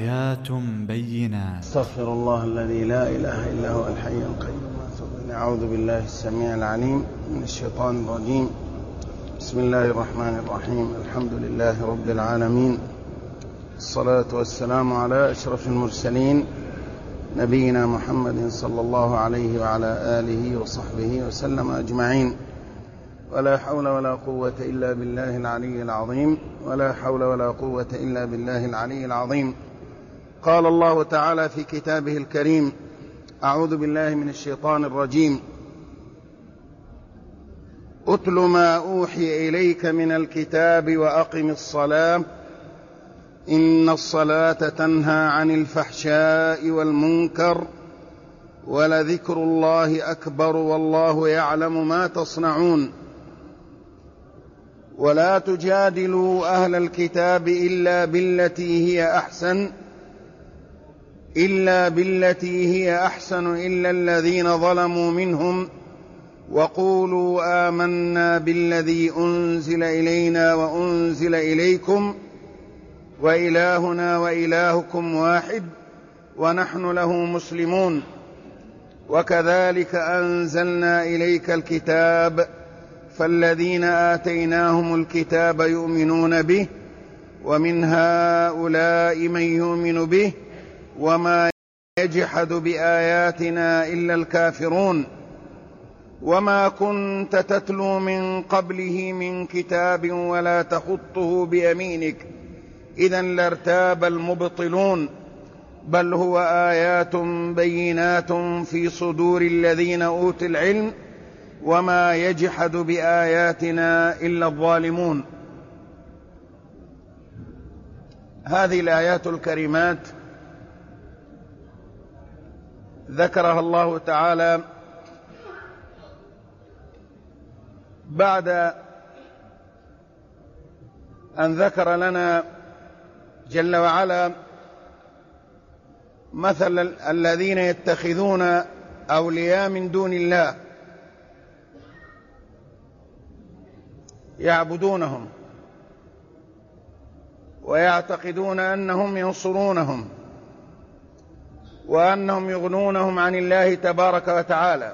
آيات بينات. استغفر الله الذي لا إله إلا هو الحي القيوم وأتوب إليه. أعوذ بالله السميع العليم من الشيطان الرجيم. بسم الله الرحمن الرحيم. الحمد لله رب العالمين، الصلاة والسلام على أشرف المرسلين نبينا محمد صلى الله عليه وعلى آله وصحبه وسلم أجمعين. ولا حول ولا قوة إلا بالله العلي العظيم. ولا حول ولا قوة إلا بالله العلي العظيم. قال الله تعالى في كتابه الكريم: أعوذ بالله من الشيطان الرجيم: أتل ما أوحي إليك من الكتاب وأقم الصلاة إن الصلاة تنهى عن الفحشاء والمنكر ولذكر الله أكبر والله يعلم ما تصنعون. ولا تجادلوا أهل الكتاب إلا بالتي هي أحسن إلا الذين ظلموا منهم وقولوا آمنا بالذي أنزل إلينا وأنزل إليكم وإلهنا وإلهكم واحد ونحن له مسلمون. وكذلك أنزلنا إليك الكتاب فالذين آتيناهم الكتاب يؤمنون به ومن هؤلاء من يؤمن به وما يجحد بآياتنا إلا الكافرون. وما كنت تتلو من قبله من كتاب ولا تخطه بيمينك إذا لارتاب المبطلون بل هو آيات بينات في صدور الذين أوتوا العلم وما يجحد بآياتنا إلا الظالمون. هذه الآيات الكريمات ذكرها الله تعالى بعد أن ذكر لنا جل وعلا مثل الذين يتخذون أولياء من دون الله يعبدونهم ويعتقدون أنهم ينصرونهم وأنهم يغنونهم عن الله تبارك وتعالى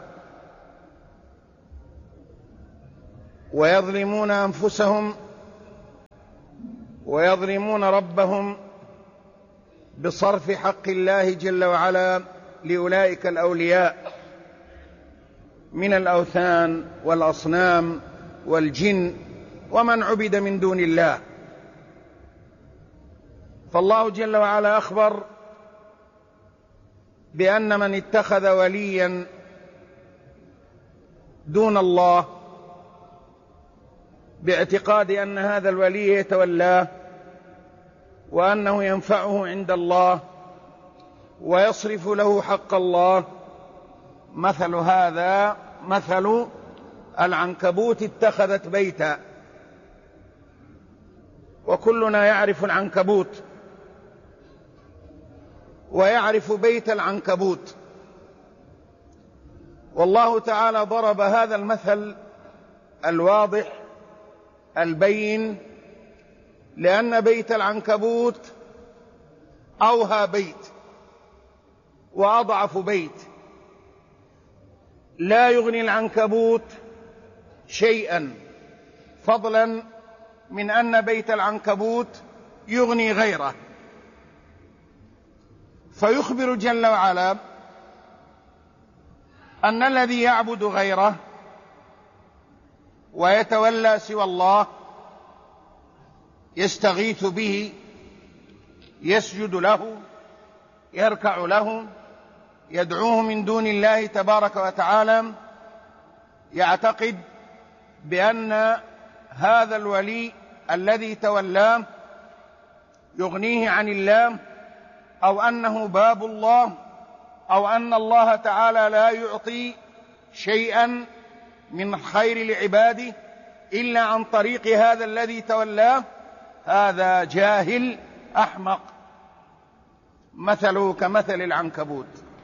ويظلمون أنفسهم ويظلمون ربهم بصرف حق الله جل وعلا لأولئك الأولياء من الأوثان والأصنام والجن ومن عبد من دون الله. فالله جل وعلا أخبر بأن من اتخذ وليا دون الله باعتقاد أن هذا الولي يتولاه وأنه ينفعه عند الله ويصرف له حق الله، مثل هذا مثل العنكبوت اتخذت بيتا. وكلنا يعرف العنكبوت ويعرف بيت العنكبوت. والله تعالى ضرب هذا المثل الواضح البين لأن بيت العنكبوت أوهى بيت وأضعف بيت. لا يغني العنكبوت شيئا فضلا من أن بيت العنكبوت يغني غيره. فيخبر جل وعلا أن الذي يعبد غيره ويتولى سوى الله يستغيث به يسجد له يركع له يدعوه من دون الله تبارك وتعالى، يعتقد بأن هذا الولي الذي تولاه يغنيه عن الله أو أنه باب الله أو أن الله تعالى لا يعطي شيئا من خير لعباده إلا عن طريق هذا الذي تولاه. هذا جاهل أحمق، مثله كمثل العنكبوت.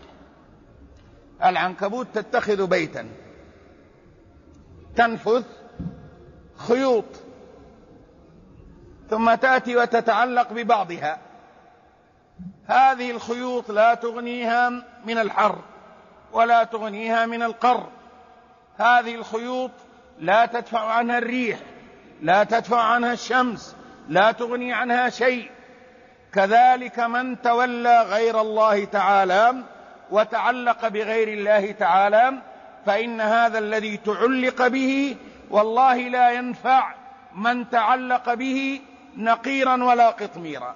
العنكبوت تتخذ بيتا تنفث خيوط ثم تأتي وتتعلق ببعضها هذه الخيوط لا تغنيها من الحر ولا تغنيها من القر، هذه الخيوط لا تدفع عنها الريح، لا تدفع عنها الشمس، لا تغني عنها شيء. كذلك من تولى غير الله تعالى وتعلق بغير الله تعالى، فإن هذا الذي تعلق به والله لا ينفع من تعلق به نقيرا ولا قطميرا.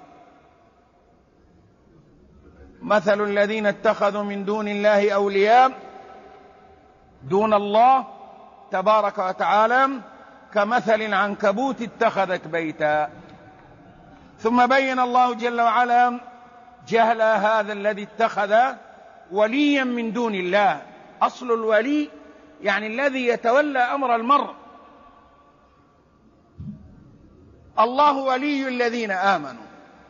مثل الذين اتخذوا من دون الله أولياء دون الله تبارك وتعالى كمثل العنكبوت اتخذت بيتا. ثم بين الله جل وعلا جهل هذا الذي اتخذ وليا من دون الله. أصل الولي يعني الذي يتولى أمر المرء. الله ولي الذين آمنوا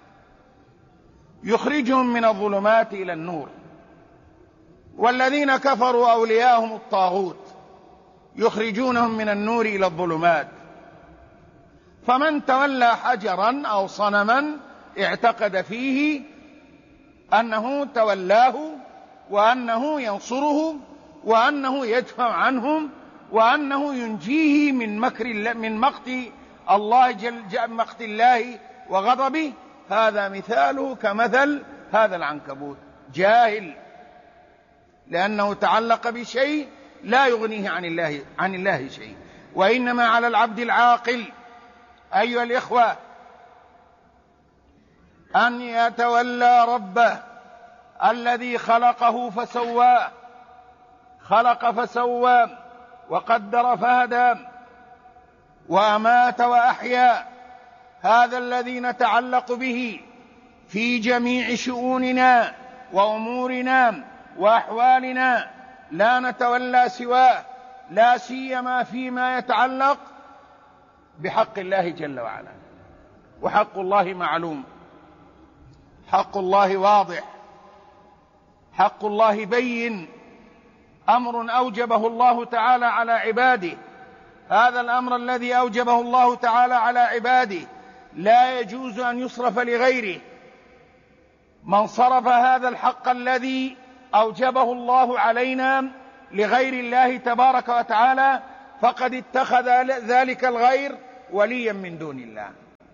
يخرجهم من الظلمات إلى النور، والذين كفروا أولياءهم الطاغوت يخرجونهم من النور إلى الظلمات. فمن تولى حجرا أو صنما اعتقد فيه أنه تولاه وأنه ينصره وأنه يدفع عنهم وأنه ينجيه من مقت الله وغضبه. هذا مثاله كمثل هذا العنكبوت، جاهل لأنه تعلق بشيء لا يغنيه عن الله شيء. وإنما على العبد العاقل أيها الإخوة أن يتولى ربه الذي خلقه فسواه، خلق فسوى وقدر فهدى وأمات وأحيا. هذا الذي نتعلق به في جميع شؤوننا وأمورنا وأحوالنا، لا نتولى سواه، لا سيما فيما يتعلق بحق الله جل وعلا. وحق الله معلوم، حق الله واضح، حق الله بين، أمر أوجبه الله تعالى على عباده. هذا الأمر الذي أوجبه الله تعالى على عباده لا يجوز أن يصرف لغيره. من صرف هذا الحق الذي أوجبه الله علينا لغير الله تبارك وتعالى فقد اتخذ ذلك الغير وليا من دون الله.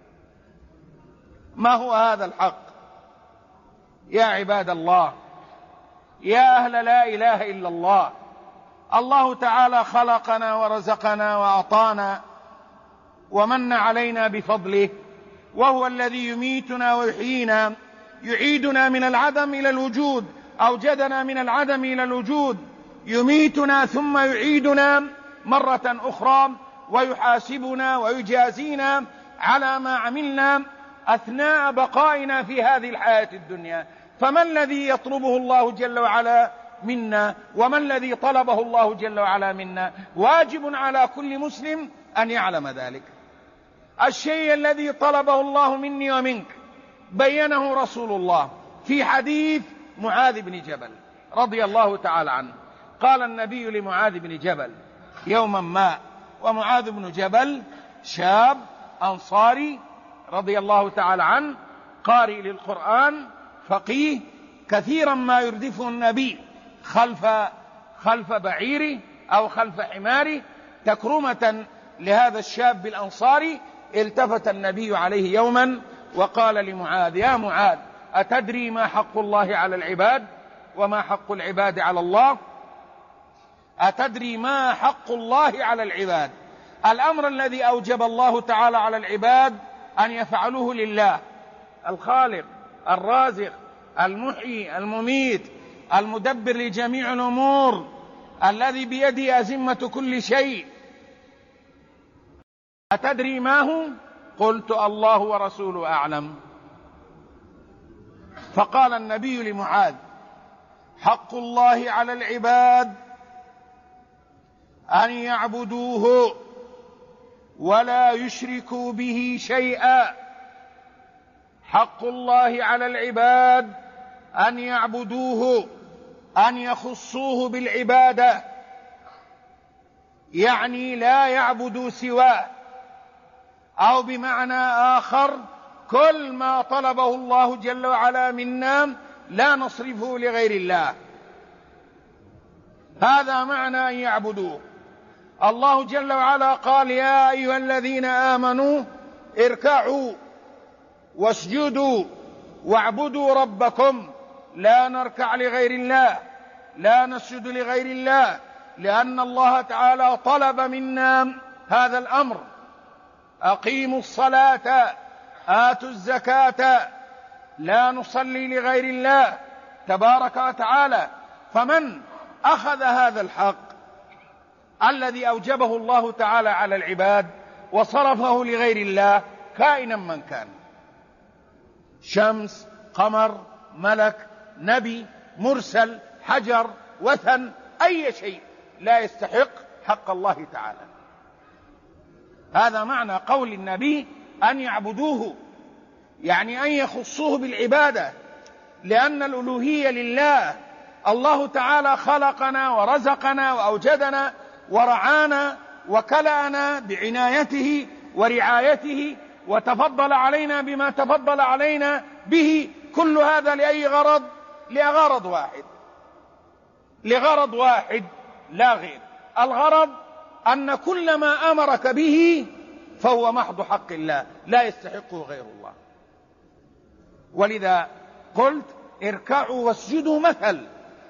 ما هو هذا الحق يا عباد الله، يا أهل لا إله إلا الله؟ الله تعالى خلقنا ورزقنا وأعطانا ومن علينا بفضله، وهو الذي يميتنا ويحيينا، يعيدنا من العدم إلى الوجود، أوجدنا من العدم إلى الوجود، يميتنا ثم يعيدنا مرة أخرى ويحاسبنا ويجازينا على ما عملنا أثناء بقائنا في هذه الحياة الدنيا. فما الذي يطلبه الله جل وعلا منا وما الذي طلبه الله جل وعلا منا؟ واجب على كل مسلم أن يعلم ذلك. الشيء الذي طلبه الله مني ومنك بينه رسول الله في حديث معاذ بن جبل رضي الله تعالى عنه. قال النبي لمعاذ بن جبل يوما ما، ومعاذ بن جبل شاب أنصاري رضي الله تعالى عنه، قارئ للقرآن، فقيه، كثيرا ما يردفه النبي خلف بعيره أو خلف حماره تكرمة لهذا الشاب الأنصاري. التفت النبي عليه يوما وقال لمعاذ: يا معاذ، أتدري ما حق الله على العباد وما حق العباد على الله؟ أتدري ما حق الله على العباد؟ الأمر الذي أوجب الله تعالى على العباد أن يفعلوه لله الخالق الرازق المحيي المميت المدبر لجميع الأمور الذي بيده أزمة كل شيء. أتدري ما هو؟ قلت: الله ورسوله أعلم. فقال النبي لمعاذ: حق الله على العباد أن يعبدوه ولا يشركوا به شيئا. حق الله على العباد أن يعبدوه، أن يخصوه بالعبادة، يعني لا يعبدوا سواه، أو بمعنى آخر كل ما طلبه الله جل وعلا منا لا نصرفه لغير الله. هذا معنى أن يعبدوه. الله جل وعلا قال: يا أيها الذين آمنوا اركعوا واسجدوا واعبدوا ربكم. لا نركع لغير الله، لا نسجد لغير الله، لأن الله تعالى طلب منا هذا الأمر: أقيموا الصلاة آتوا الزكاة. لا نصلي لغير الله تبارك وتعالى. فمن أخذ هذا الحق الذي أوجبه الله تعالى على العباد وصرفه لغير الله، كائنا من كان، شمس، قمر، ملك، نبي، مرسل، حجر، وثن، أي شيء لا يستحق حق الله تعالى. هذا معنى قول النبي أن يعبدوه، يعني أن يخصوه بالعبادة، لأن الألوهية لله. الله تعالى خلقنا ورزقنا وأوجدنا ورعانا وكلأنا بعنايته ورعايته، وتفضل علينا بما تفضل علينا به. كل هذا لأي غرض؟ لغرض واحد لا غير. الغرض أن كل ما أمرك به فهو محض حق الله، لا يستحقه غير الله. ولذا قلت: اركعوا واسجدوا مثل.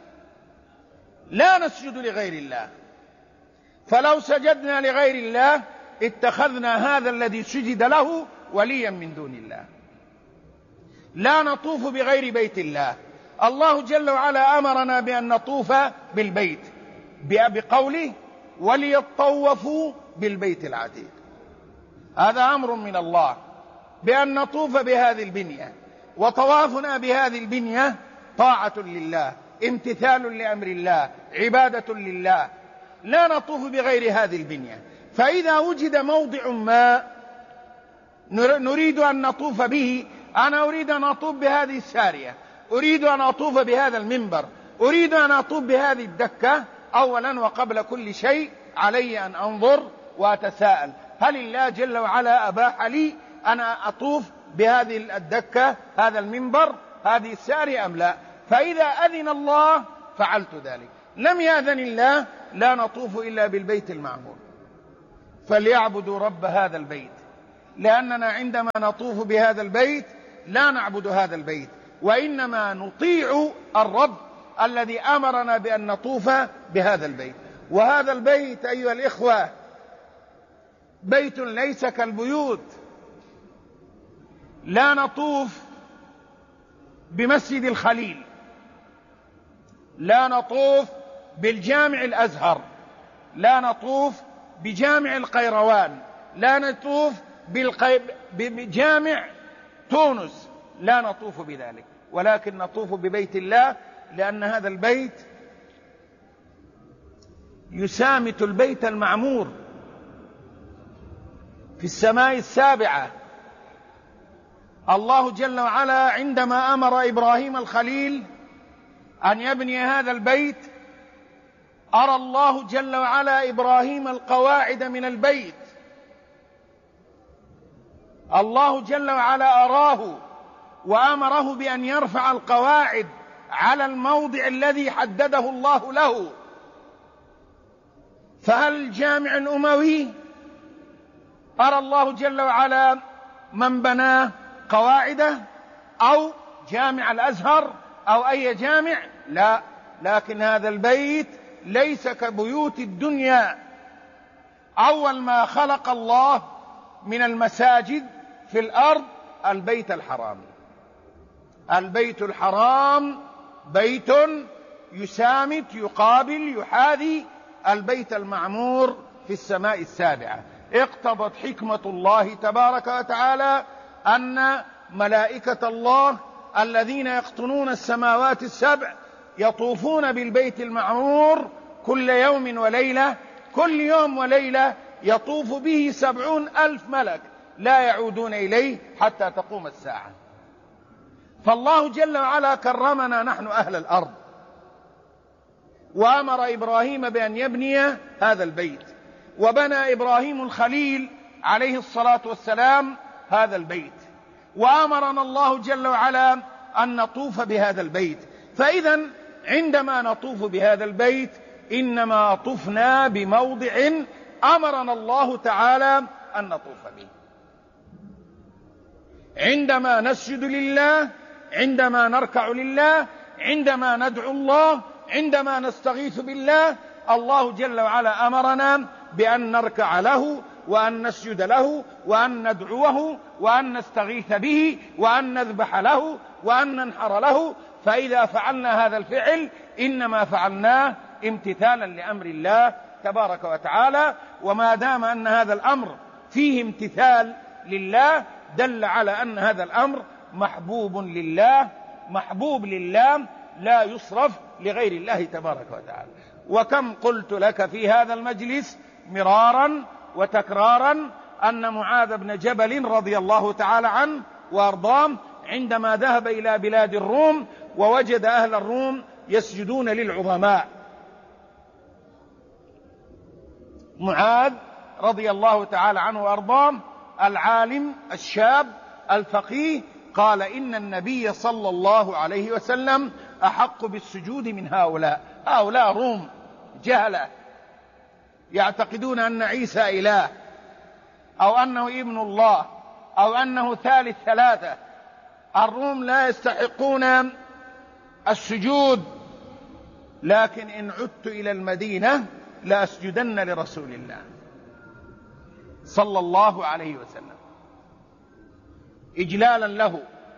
لا نسجد لغير الله، فلو سجدنا لغير الله اتخذنا هذا الذي سجد له وليا من دون الله. لا نطوف بغير بيت الله. الله جل وعلا أمرنا بأن نطوف بالبيت بقوله: وليطوفوا بالبيت العتيق. هذا أمر من الله بأن نطوف بهذه البنية، وطوافنا بهذه البنية طاعة لله، امتثال لأمر الله، عبادة لله. لا نطوف بغير هذه البنية. فإذا وجد موضع ما نريد أن نطوف به، أنا أريد أن أطوف بهذه السارية، أريد أن أطوف بهذا المنبر، أريد أن أطوف بهذه الدكة، أولا وقبل كل شيء علي أن أنظر وأتساءل: هل الله جل وعلا أباح لي أن أطوف بهذه الدكة، هذا المنبر، هذه السارية أم لا؟ فإذا أذن الله فعلت ذلك، لم يأذن الله لا نطوف إلا بالبيت المعمور. فليعبدوا رب هذا البيت، لأننا عندما نطوف بهذا البيت لا نعبد هذا البيت، وإنما نطيع الرب الذي أمرنا بأن نطوف بهذا البيت. وهذا البيت أيها الإخوة بيت ليس كالبيوت. لا نطوف بمسجد الخليل، لا نطوف بالجامع الأزهر، لا نطوف بجامع القيروان، لا نطوف بجامع تونس، لا نطوف بذلك، ولكن نطوف ببيت الله، لأن هذا البيت يسامت البيت المعمور في السماء السابعة. الله جل وعلا عندما أمر إبراهيم الخليل أن يبني هذا البيت، أرى الله جل وعلا إبراهيم القواعد من البيت. الله جل وعلا أراه وأمره بأن يرفع القواعد على الموضع الذي حدده الله له. فهل الجامع الأموي أرى الله جل وعلا من بناه قواعده، أو جامع الأزهر أو أي جامع؟ لا، لكن هذا البيت ليس كبيوت الدنيا. أول ما خلق الله من المساجد في الأرض البيت الحرام. البيت الحرام بيت يسامت، يقابل، يحاذي البيت المعمور في السماء السابعة. اقتضت حكمة الله تبارك وتعالى أن ملائكة الله الذين يقطنون السماوات السبع يطوفون بالبيت المعمور كل يوم وليلة، كل يوم وليلة يطوف به 70,000 ملك لا يعودون إليه حتى تقوم الساعة. فالله جل وعلا كرمنا نحن أهل الأرض، وأمر إبراهيم بأن يبني هذا البيت، وبنى إبراهيم الخليل عليه الصلاة والسلام هذا البيت. وأمرنا الله جل وعلا أن نطوف بهذا البيت. فإذا عندما نطوف بهذا البيت إنما طفنا بموضع أمرنا الله تعالى أن نطوف به. عندما نسجد لله، عندما نركع لله، عندما ندعو الله، عندما نستغيث بالله، الله جل وعلا أمرنا بأن نركع له وأن نسجد له وأن ندعوه وأن نستغيث به وأن نذبح له وأن ننحر له. فإذا فعلنا هذا الفعل إنما فعلناه امتثالا لأمر الله تبارك وتعالى. وما دام أن هذا الأمر فيه امتثال لله دل على أن هذا الأمر محبوب لله، محبوب لله، لا يصرف لغير الله تبارك وتعالى. وكم قلت لك في هذا المجلس مرارا وتكرارا أن معاذ بن جبل رضي الله تعالى عنه وأرضاه عندما ذهب إلى بلاد الروم ووجد أهل الروم يسجدون للعظماء، معاذ رضي الله تعالى عنه وأرضاه العالم الشاب الفقيه قال إن النبي صلى الله عليه وسلم أحق بالسجود من هؤلاء. هؤلاء روم جهلة يعتقدون أن عيسى إله أو أنه ابن الله أو أنه ثالث ثلاثة. الروم لا يستحقون السجود، لكن إن عدت إلى المدينة لأسجدن لرسول الله صلى الله عليه وسلم إجلالا له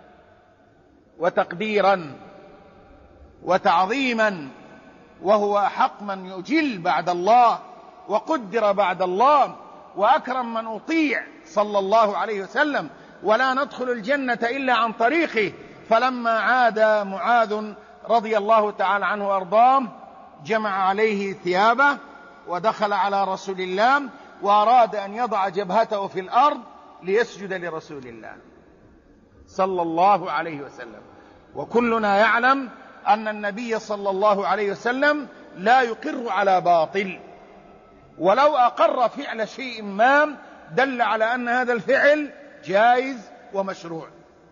وتقديرا وتعظيما، وهو أحق من يجل بعد الله وقدر بعد الله وأكرم من أطيع صلى الله عليه وسلم، ولا ندخل الجنة إلا عن طريقه. فلما عاد معاذ رضي الله تعالى عنه وأرضاه جمع عليه ثيابه ودخل على رسول الله وأراد أن يضع جبهته في الأرض ليسجد لرسول الله صلى الله عليه وسلم. وكلنا يعلم أن النبي صلى الله عليه وسلم لا يقر على باطل، ولو أقر فعل شيء ما دل على أن هذا الفعل جائز ومشروع.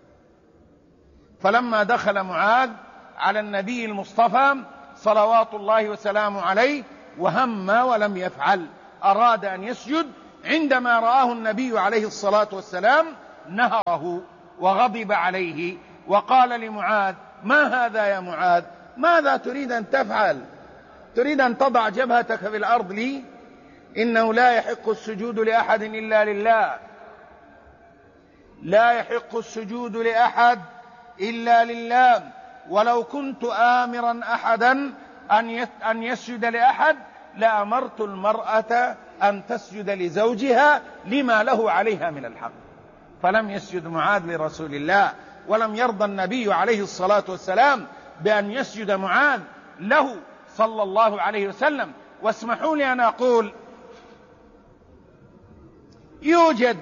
فلما دخل معاذ على النبي المصطفى صلوات الله وسلامه عليه وهم ولم يفعل، أراد أن يسجد، عندما رآه النبي عليه الصلاة والسلام نهره وغضب عليه وقال لمعاذ: ما هذا يا معاذ؟ ماذا تريد أن تفعل؟ تريد أن تضع جبهتك في الأرض لي؟ إنه لا يحق السجود لأحد إلا لله، لا يحق السجود لأحد إلا لله. ولو كنت آمرا أحدا أن يسجد لأحد لأمرت المرأة أن تسجد لزوجها لما له عليها من الحق. فلم يسجد معاذ لرسول الله، ولم يرضى النبي عليه الصلاة والسلام بأن يسجد معاذ له صلى الله عليه وسلم. واسمحوا لي أن أقول: يوجد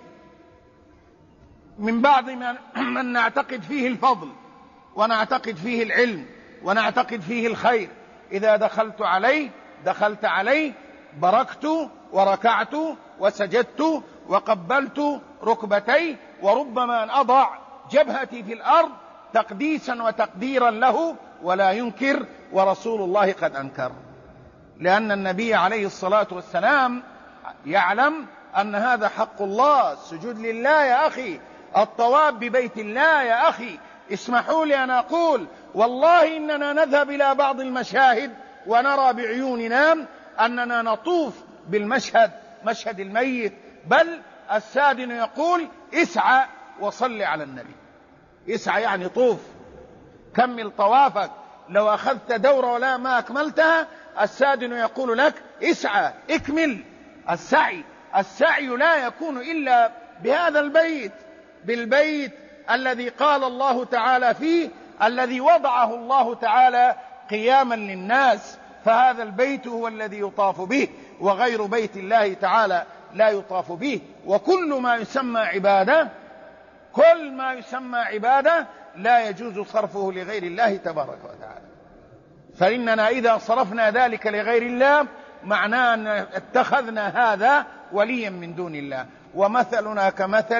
من بعض من نعتقد فيه الفضل ونعتقد فيه العلم ونعتقد فيه الخير، إذا دخلت عليه بركت وركعت وسجدت وقبلت ركبتي، وربما أن أضع جبهتي في الأرض تقديسا وتقديرا له ولا ينكر، ورسول الله قد أنكر، لأن النبي عليه الصلاة والسلام يعلم أن هذا حق الله. السجود لله يا أخي، الطواف ببيت الله يا أخي. اسمحوا لي أن أقول: والله إننا نذهب إلى بعض المشاهد ونرى بعيوننا أننا نطوف بالمشهد، مشهد الميت، بل السادن يقول: اسعى وصل على النبي. اسعى يعني طوف، كمل طوافك. لو أخذت دورة ولا ما أكملتها السادن يقول لك: اسعى، اكمل السعي. السعي لا يكون إلا بهذا البيت، بالبيت الذي قال الله تعالى فيه، الذي وضعه الله تعالى قياما للناس. فهذا البيت هو الذي يطاف به، وغير بيت الله تعالى لا يطاف به. وكل ما يسمى عبادة، كل ما يسمى عبادة لا يجوز صرفه لغير الله تبارك وتعالى. فإننا إذا صرفنا ذلك لغير الله معناه أن اتخذنا هذا وليا من دون الله. ومثلنا كمثل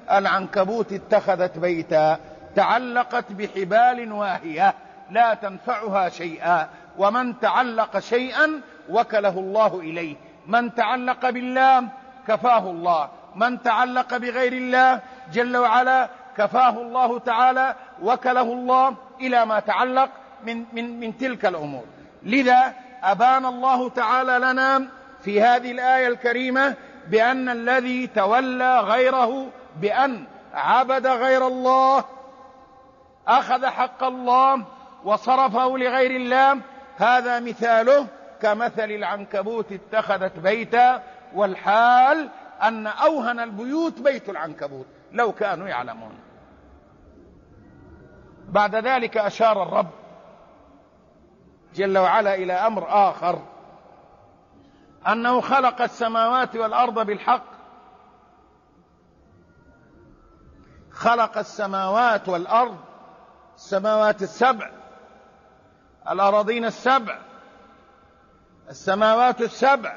العنكبوت اتخذت بيتا، تعلقت بحبال واهية لا تنفعها شيئا، ومن تعلق شيئا وكله الله إليه. من تعلق بالله كفاه الله، من تعلق بغير الله جل وعلا كفاه الله تعالى، وكله الله إلى ما تعلق من تلك الأمور. لذا أبان الله تعالى لنا في هذه الآية الكريمة بأن الذي تولى غيره بأن عبد غير الله، أخذ حق الله وصرفه لغير الله، هذا مثاله كمثل العنكبوت اتخذت بيتا، والحال أن أوهن البيوت بيت العنكبوت لو كانوا يعلمون. بعد ذلك أشار الرب جل وعلا إلى أمر آخر، أنه خلق السماوات والأرض بالحق، خلق السماوات والأرض، السماوات السبع، الأراضين السبع، السماوات السبع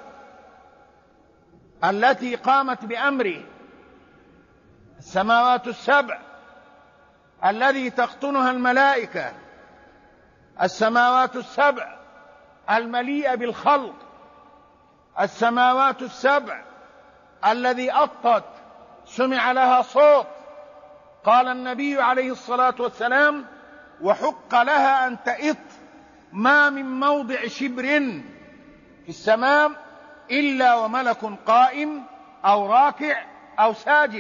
التي قامت بأمره، السماوات السبع الذي تقطنها الملائكة، السماوات السبع المليئة بالخلق، السماوات السبع الذي أطت سمع لها صوت. قال النبي عليه الصلاة والسلام: وحق لها أن تئط، ما من موضع شبر في السماء إلا وملك قائم أو راكع أو ساجد.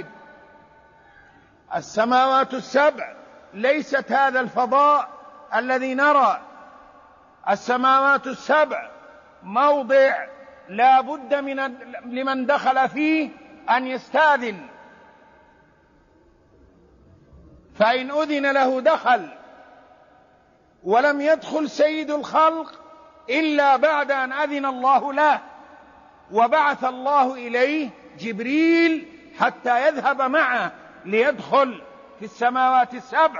السماوات السبع ليست هذا الفضاء الذي نرى، السماوات السبع موضع لا بد لمن دخل فيه أن يستاذن، فإن أذن له دخل، ولم يدخل سيد الخلق إلا بعد أن أذن الله له، وبعث الله إليه جبريل حتى يذهب معه ليدخل في السماوات السبع.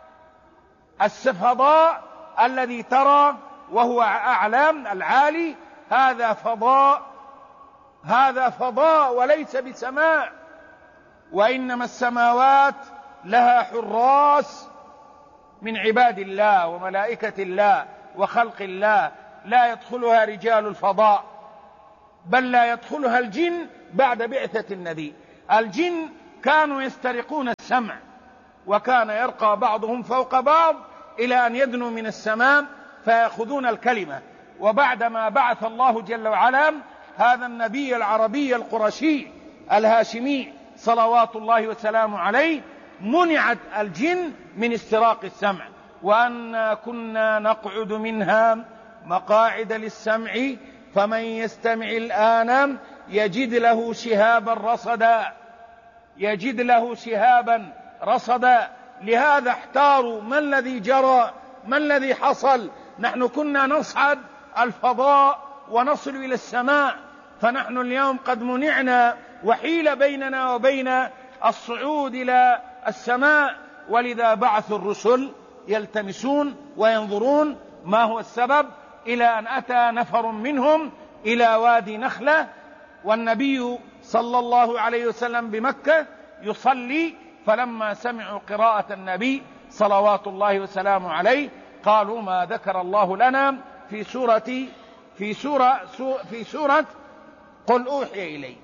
الفضاء الذي ترى وهو أعلام العالي هذا فضاء، هذا فضاء وليس بسماء. وإنما السماوات لها حراس من عباد الله وملائكة الله وخلق الله، لا يدخلها رجال الفضاء، بل لا يدخلها الجن بعد بعثة النبي. الجن كانوا يسترقون السمع، وكان يرقى بعضهم فوق بعض إلى أن يدنوا من السماء فيأخذون الكلمة. وبعدما بعث الله جل وعلا هذا النبي العربي القرشي الهاشمي صلوات الله وسلامه عليه، منعت الجن من استراق السمع. وأنا كنا نقعد منها مقاعد للسمع فمن يستمع الآن يجد له شهابا رصدا، يجد له شهابا رصدا. لهذا احتاروا: ما الذي جرى؟ ما الذي حصل؟ نحن كنا نصعد الفضاء ونصل إلى السماء، فنحن اليوم قد منعنا وحيل بيننا وبين الصعود إلى السماء. ولذا بعثوا الرسل يلتمسون وينظرون ما هو السبب، إلى أن أتى نفر منهم إلى وادي نخلة، والنبي صلى الله عليه وسلم بمكة يصلي، فلما سمعوا قراءة النبي صلوات الله وسلامه عليه قالوا: ما ذكر الله لنا في سورة قل أوحي إلي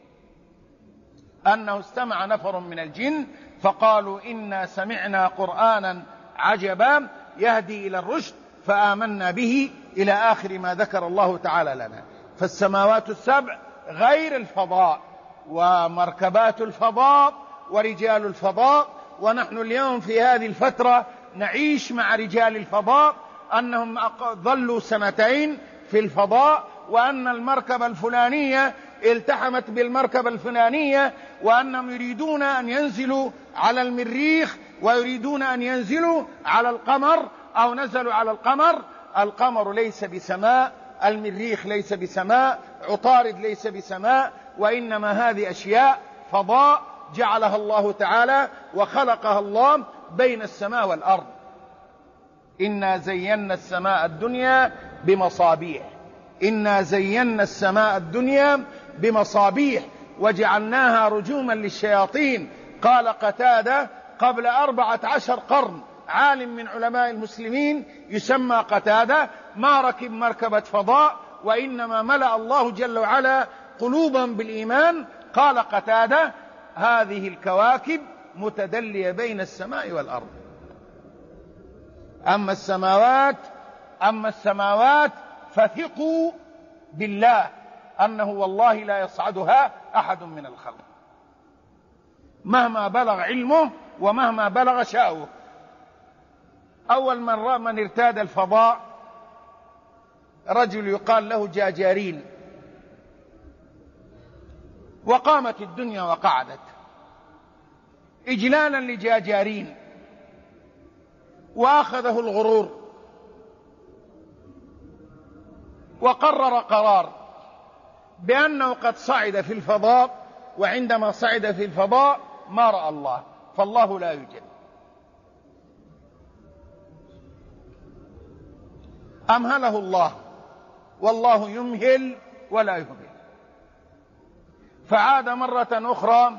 أنه استمع نفر من الجن فقالوا إنا سمعنا قرآنا عجبا يهدي إلى الرشد فآمنا به، إلى آخر ما ذكر الله تعالى لنا. فالسماوات السبع غير الفضاء ومركبات الفضاء ورجال الفضاء. ونحن اليوم في هذه الفترة نعيش مع رجال الفضاء أنهم ظلوا 2 في الفضاء، وأن المركبة الفلانية التحمت بالمركبة الفلانية، وأنهم يريدون أن ينزلوا على المريخ ويريدون أن ينزلوا على القمر أو نزلوا على القمر. القمر ليس بسماء، المريخ ليس بسماء، عطارد ليس بسماء، وإنما هذه أشياء فضاء جعلها الله تعالى وخلقها الله بين السماء والأرض. إنا زينا السماء الدنيا بمصابيح، إنا زينا السماء الدنيا بمصابيح وجعلناها رجوما للشياطين. قال قتادة قبل 14 قرن عالم من علماء المسلمين يسمى قتادة ما ركب مركبة فضاء وإنما ملأ الله جل وعلا قلوبا بالإيمان. قال قتادة هذه الكواكب متدلية بين السماء والأرض. أما السماوات فثقوا بالله أنه والله لا يصعدها أحد من الخلق مهما بلغ علمه ومهما بلغ شأوه. أول من ارتاد الفضاء رجل يقال له جاجارين، وقامت الدنيا وقعدت إجلالا لجاجارين، وأخذه الغرور وقرر قرار بأنه قد صعد في الفضاء، وعندما صعد في الفضاء ما رأى الله، فالله لا يوجد. أمهله الله والله يمهل ولا يهمل، فعاد مرة أخرى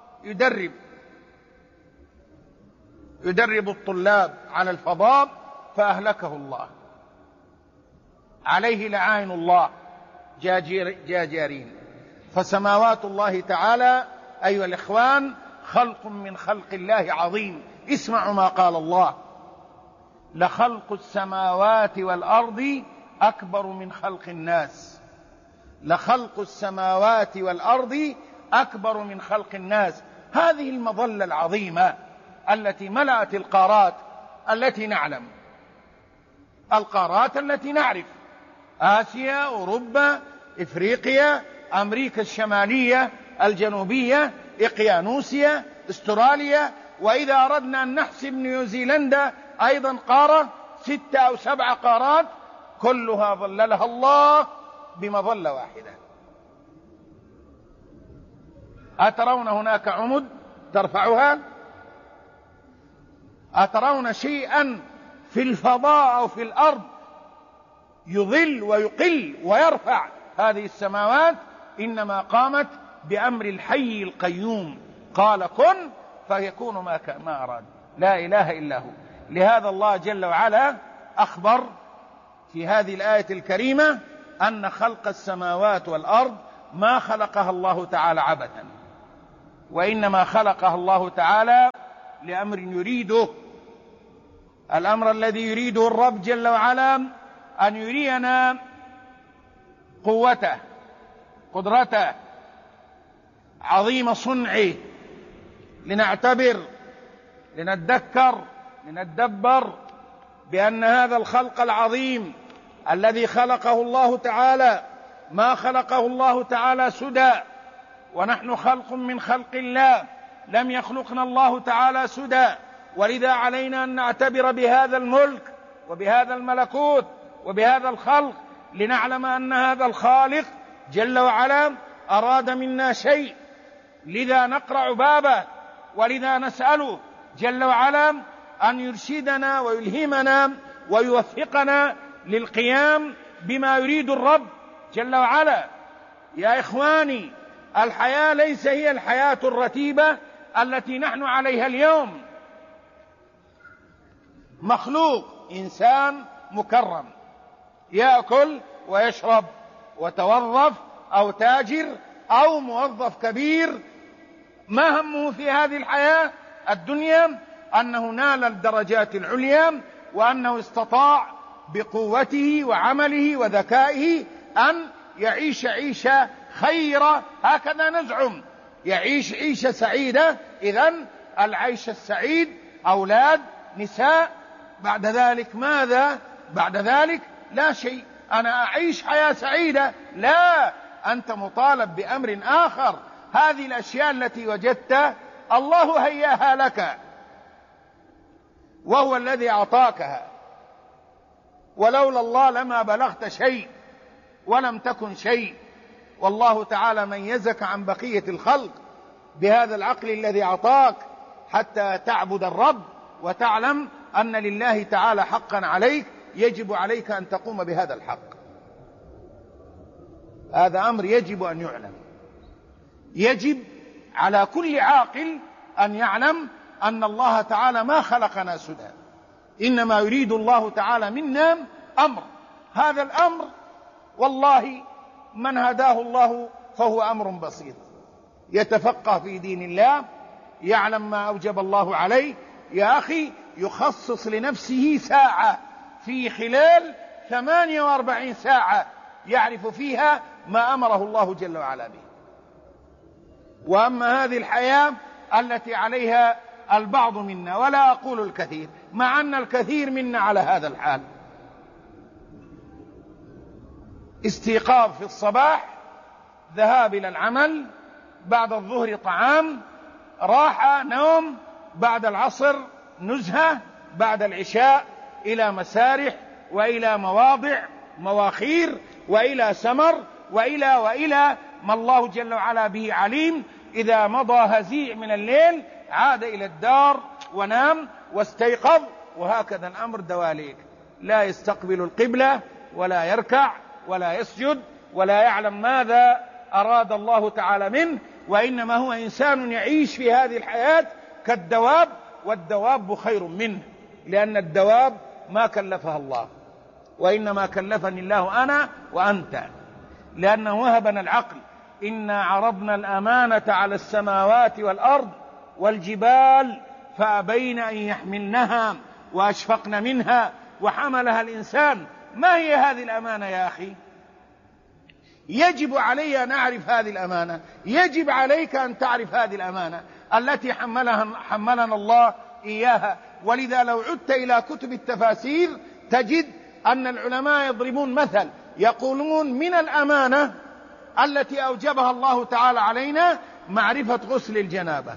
يدرب الطلاب على الفضاء فأهلكه الله، عليه لعائن الله جاجارين. فسماوات الله تعالى أيها الإخوان خلق من خلق الله عظيم. اسمعوا ما قال الله: لخلق السماوات والأرض أكبر من خلق الناس. لخلق السماوات والأرض أكبر من خلق الناس. هذه المظلة العظيمة التي ملأت القارات التي نعلم، القارات التي نعرف: آسيا، أوروبا، إفريقيا، أمريكا الشمالية، الجنوبية، إقيانوسيا، استراليا، وإذا أردنا أن نحسب نيوزيلندا أيضا قارة، 6 أو 7 قارات، كلها ظللها الله بمظلة واحدة. أترون هناك عمد ترفعها؟ أترون شيئا في الفضاء أو في الأرض يظل ويقل ويرفع هذه السماوات؟ إنما قامت بأمر الحي القيوم، قال كن فيكون ما أراد. لا إله إلا هو. لهذا الله جل وعلا أخبر في هذه الآية الكريمة أن خلق السماوات والأرض ما خلقها الله تعالى عبثا، وإنما خلقها الله تعالى لأمر يريده. الأمر الذي يريده الرب جل وعلا أن يرينا قوته، قدرته، عظيم صنعه، لنعتبر، لنتذكر، لنتدبر بأن هذا الخلق العظيم الذي خلقه الله تعالى ما خلقه الله تعالى سدى، ونحن خلق من خلق الله، لم يخلقنا الله تعالى سدى. ولذا علينا أن نعتبر بهذا الملك وبهذا الملكوت وبهذا الخلق، لنعلم أن هذا الخالق جل وعلا أراد منا شيء، لذا نقرع بابه، ولذا نسأله جل وعلا أن يرشدنا ويلهمنا ويوفقنا للقيام بما يريد الرب جل وعلا. يا إخواني، الحياة ليس هي الحياة الرتيبة التي نحن عليها اليوم. مخلوق إنسان مكرم يأكل ويشرب وتوظف، أو تاجر أو موظف كبير، ما همه في هذه الحياة الدنيا أنه نال الدرجات العليا، وأنه استطاع بقوته وعمله وذكائه أن يعيش عيشة خيرة، هكذا نزعم، يعيش عيشة سعيدة. إذن العيش السعيد أولاد، نساء، بعد ذلك ماذا؟ بعد ذلك لا شيء. أنا أعيش حياة سعيدة؟ لا، أنت مطالب بأمر آخر. هذه الأشياء التي وجدت الله هياها لك، وهو الذي أعطاكها، ولولا الله لما بلغت شيء ولم تكن شيء. والله تعالى ميزك عن بقية الخلق بهذا العقل الذي أعطاك حتى تعبد الرب وتعلم أن لله تعالى حقا عليك، يجب عليك أن تقوم بهذا الحق. هذا أمر يجب أن يعلم. يجب على كل عاقل أن يعلم أن الله تعالى ما خلقنا سدى، إنما يريد الله تعالى منا أمر. هذا الأمر والله من هداه الله فهو أمر بسيط، يتفقه في دين الله، يعلم ما أوجب الله عليه. يا أخي يخصص لنفسه ساعة في خلال 48 ساعة يعرف فيها ما أمره الله جل وعلا به. وأما هذه الحياة التي عليها البعض منا، ولا أقول الكثير، مع أن الكثير منا على هذا الحال، استيقاظ في الصباح، ذهاب إلى العمل، بعد الظهر طعام، راحة، نوم، بعد العصر نزهة، بعد العشاء إلى مسارح وإلى مواضع مواخير وإلى سمر وإلى ما الله جل وعلا به عليم. إذا مضى هزيع من الليل عاد إلى الدار ونام واستيقظ، وهكذا الأمر دواليك، لا يستقبل القبلة ولا يركع ولا يسجد ولا يعلم ماذا أراد الله تعالى منه، وإنما هو إنسان يعيش في هذه الحياة كالدواب، والدواب خير منه، لأن الدواب ما كلفها الله، وإنما كلفني الله أنا وأنت، لأنه وهبنا العقل. إنا عرضنا الأمانة على السماوات والأرض والجبال فأبين أن يحملنها وأشفقن منها وحملها الإنسان. ما هي هذه الأمانة يا أخي؟ يجب علي أن أعرف هذه الأمانة، يجب عليك أن تعرف هذه الأمانة التي حملنا الله إياها. ولذا لو عدت إلى كتب التفاسير تجد أن العلماء يضربون مثل، يقولون من الأمانة التي أوجبها الله تعالى علينا معرفة غسل الجنابة.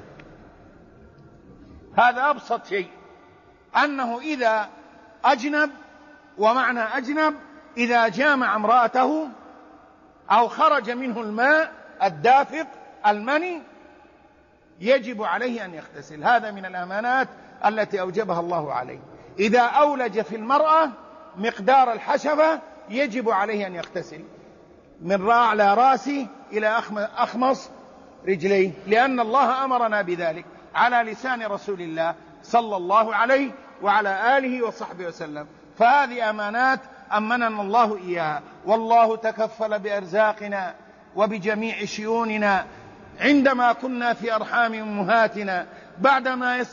هذا أبسط شيء، أنه إذا أجنب، ومعنى أجنب إذا جامع امرأته أو خرج منه الماء الدافق المني يجب عليه أن يغتسل. هذا من الأمانات التي أوجبها الله عليه. إذا أولج في المرأة مقدار الحشفة يجب عليه أن يغتسل من أعلى رأسه إلى أخمص رجليه، لأن الله أمرنا بذلك على لسان رسول الله صلى الله عليه وعلى آله وصحبه وسلم. فهذه أمانات أمننا الله إياها، والله تكفل بأرزاقنا وبجميع شؤوننا عندما كنا في أرحام أمهاتنا، بعدما